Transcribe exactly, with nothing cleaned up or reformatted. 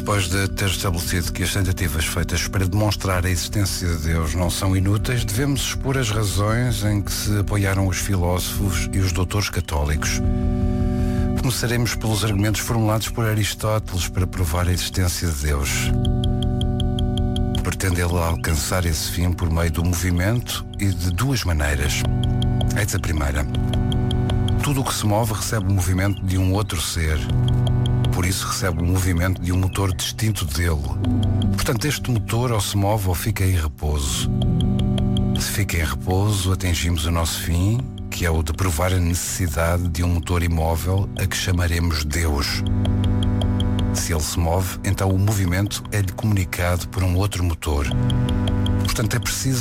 Depois de ter estabelecido que as tentativas feitas para demonstrar a existência de Deus não são inúteis, devemos expor as razões em que se apoiaram os filósofos e os doutores católicos. Começaremos pelos argumentos formulados por Aristóteles para provar a existência de Deus. Pretende ele alcançar esse fim por meio do movimento e de duas maneiras. Eis a primeira. Tudo o que se move recebe o movimento de um outro ser. Por isso recebe o movimento de um motor distinto dele. Portanto, este motor ou se move ou fica em repouso. Se fica em repouso, atingimos o nosso fim, que é o de provar a necessidade de um motor imóvel a que chamaremos Deus. Se ele se move, então o movimento é-lhe comunicado por um outro motor. Portanto, é preciso